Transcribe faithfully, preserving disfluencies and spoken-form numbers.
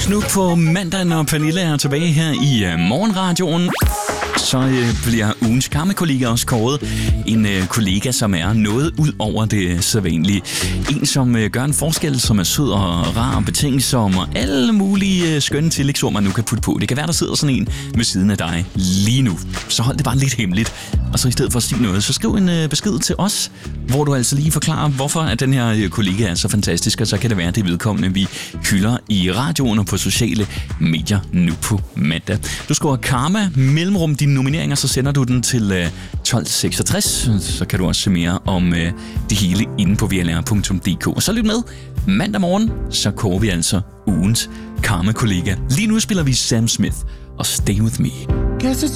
Nu på mandag, når Pernille er tilbage her i uh, morgenradioen, så uh, bliver ugens karmekollega også kåret. En uh, kollega, som er noget ud over det sædvanlige. En, som uh, gør en forskel, som er sød og rar og betingsom, og alle mulige uh, skønne tillægsord, man nu kan putte på. Det kan være, der sidder sådan en ved siden af dig lige nu. Så hold det bare lidt hemmeligt. Og så i stedet for at sige noget, så skriv en uh, besked til os, hvor du altså lige forklarer, hvorfor at den her uh, kollega er så fantastisk, og så kan det være, det vedkommende, vi hylder i radioen og på sociale medier nu på mandag. Du skriver karma, mellemrum dine nomineringer, så sender du den til uh, tolv seksogtres. Så kan du også se mere om uh, det hele inde på v l r punktum d k. Og så lyt med. Mandag morgen, så kårer vi altså ugens karma-kollega. Lige nu spiller vi Sam Smith og Stay With Me. Guess it's